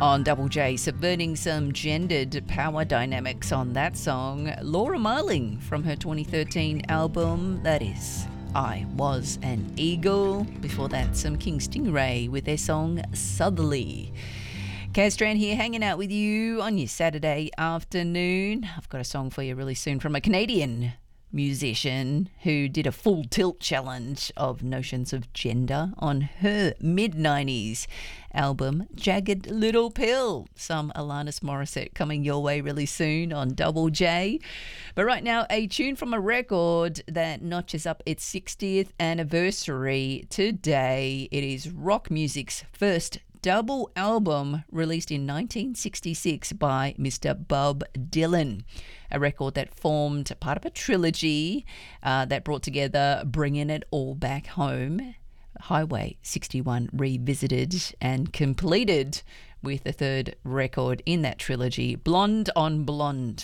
On Double J, subverting some gendered power dynamics on that song, Laura Marling from her 2013 album, that is I Was an Eagle. Before that, some King Stingray with their song Southerly. Kaz Strand here, hanging out with you on your Saturday afternoon. I've got a song for you really soon from a Canadian musician who did a full tilt challenge of notions of gender on her mid-90s album Jagged Little Pill. Some Alanis Morissette coming your way really soon on Double J. But right now, a tune from a record that notches up its 60th anniversary today. It is rock music's first double album released in 1966 by Mr. Bob Dylan, a record that formed part of a trilogy that brought together Bringing It All Back Home, Highway 61 Revisited, and completed with the third record in that trilogy, Blonde on Blonde,